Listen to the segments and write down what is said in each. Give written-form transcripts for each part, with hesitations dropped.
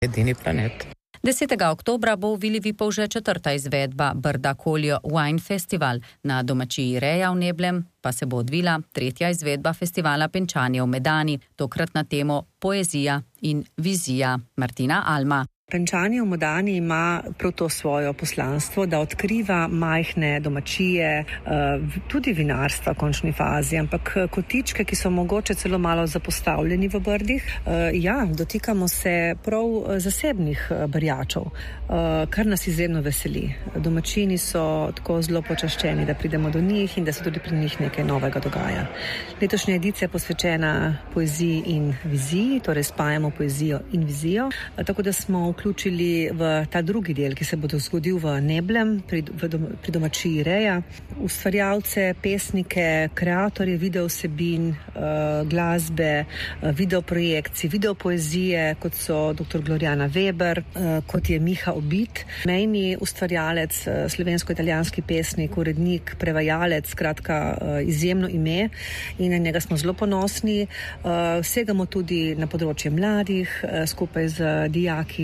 Edini planet. 10. oktobra bo v Vili Vipavže 4. izvedba Brda Koljo Wine Festival. Na domačiji Reja v Neblem pa se bo odvila 3. izvedba festivala Penčanje v Medani, tokrat na temo Poezija in vizija. Martina Alma. Penčanje v Medani ima prav to svojo poslanstvo, da odkriva majhne domačije, tudi vinarstva v končni fazi, ampak kotičke, ki so mogoče celo malo zapostavljeni v Brdih. Dotikamo se prav zasebnih brjačev, kar nas izjemno veseli. Domačini so tako zelo počaščeni, da pridemo do njih in da se tudi pri njih nekaj novega dogaja. Letošnja edicija je posvečena poeziji in viziji, torej spajamo poezijo in vizijo, tako da smo vključili v ta drugi del, ki se bo zgodil v Neblem, pri domačiji Reja, ustvarjalce, pesnike, kreatorje videovsebin, glasbe, videoprojekcij, videopoezije, kot so dr. Glorjana Weber, kot je Miha Obid, mejni ustvarjalec, slovensko-italijanski pesnik, urednik, prevajalec, skratka izjemno ime in na njega smo zelo ponosni. Segamo tudi na področje mladih, skupaj z dijaki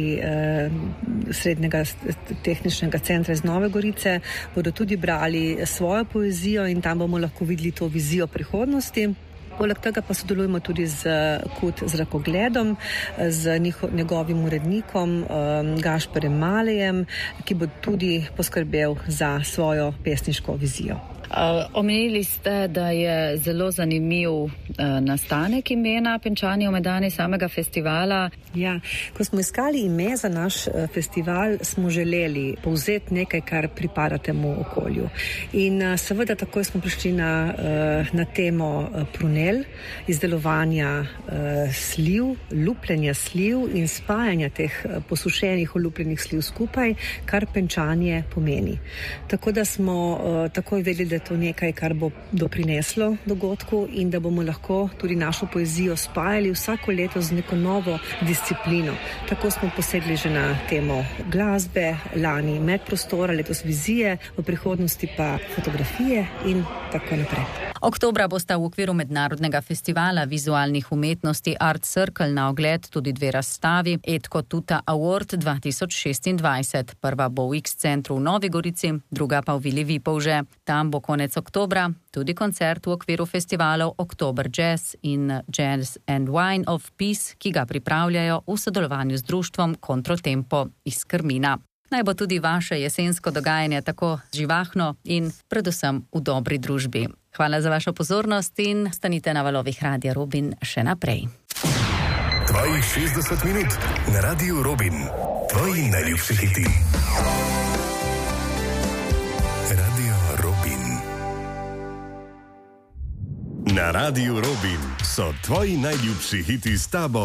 Srednjega tehničnega centra iz Nove Gorice, bodo tudi brali svojo poezijo in tam bomo lahko videli to vizijo prihodnosti. Poleg tega pa sodelujemo tudi z KUD Zrakogledom, z njegovim urednikom Gašperjem Malejem, ki bo tudi poskrbel za svojo pesniško vizijo. Omenili ste, da je zelo zanimiv nastanek imena Penčanje v Medani, samega festivala. Ja, ko smo iskali ime za naš festival, smo želeli povzeti nekaj, kar pripada temu okolju. In seveda takoj smo prišli na temo prunel, izdelovanja sliv, lupljenja sliv in spajanja teh posušenih olupljenih sliv skupaj, kar penčanje pomeni. Tako da smo takoj vedeli, da je to nekaj, kar bo doprineslo dogodku in da bomo lahko tudi našo poezijo spajali vsako leto z neko novo disciplino. Tako smo posegli že na temo glasbe, lani medprostora, letos vizije, v prihodnosti pa fotografije in tako naprej. Oktobra bosta v okviru mednarodnega festivala vizualnih umetnosti Art Circle na ogled tudi 2 razstavi Edko Tuta Award 2026. Prva bo v X centru v Novi Gorici, druga pa v Vili Vipavže. Tam bo konec oktobra tudi koncert v okviru festivalov Oktober Jazz in Jazz and Wine of Peace, ki ga pripravljajo v sodelovanju z društvom Kontrotempo iz Krmina. Naj bo tudi vaše jesensko dogajanje tako živahno in predvsem v dobri družbi. Hvala za vašo pozornost in stanite na valovih Radia Robin še naprej. Tvojih 60 minut na Radiu Robin. Tvoji najljubši hiti. Radio Robin. Na Radiu Robin so tvoji najljubši hiti s tabo